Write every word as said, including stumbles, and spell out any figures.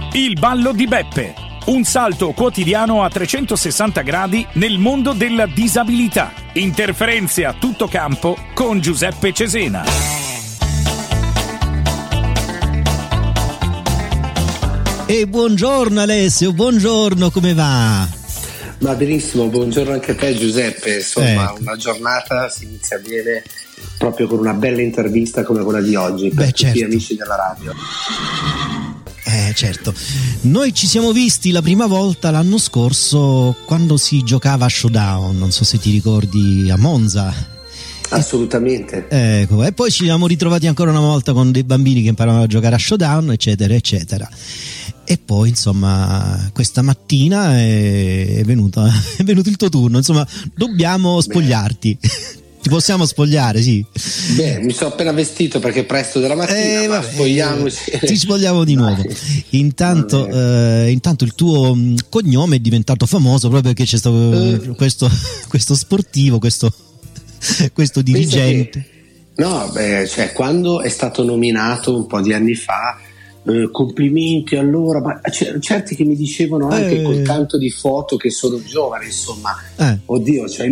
Il ballo di Beppe, un salto quotidiano a trecentosessanta gradi nel mondo della disabilità. Interferenze a tutto campo con Giuseppe Cesena. E buongiorno Alessio, buongiorno, come va? Va benissimo, buongiorno anche a te Giuseppe, insomma eh. una giornata si inizia bene proprio con una bella intervista come quella di oggi per Beh, tutti certo. gli amici della radio. Eh certo, noi ci siamo visti la prima volta l'anno scorso quando si giocava a Showdown, non so se ti ricordi, a Monza. Assolutamente. Ecco, e poi ci siamo ritrovati ancora una volta con dei bambini che imparavano a giocare a Showdown, eccetera, eccetera. E poi, insomma, questa mattina è, è, venuto, è venuto il tuo turno, insomma, dobbiamo spogliarti. Ti possiamo spogliare, sì. Beh, mi sono appena vestito perché è presto della mattina, eh, ma vabbè, spogliamoci. Ti spogliamo di nuovo. Intanto, eh, intanto il tuo cognome è diventato famoso proprio perché c'è stato uh. questo, questo sportivo, questo, questo dirigente. Che, no, beh, cioè, quando è stato nominato un po' di anni fa, eh, complimenti allora, ma c- certi che mi dicevano anche eh. col tanto di foto che sono giovane, insomma, eh. oddio, cioè